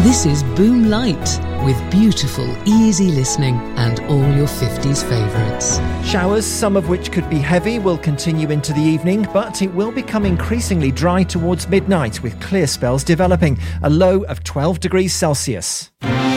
This is Boom Light, with beautiful, easy listening and all your 50s favourites. Showers, some of which could be heavy, will continue into the evening, but it will become increasingly dry towards midnight with clear spells developing. A low of 12 degrees Celsius.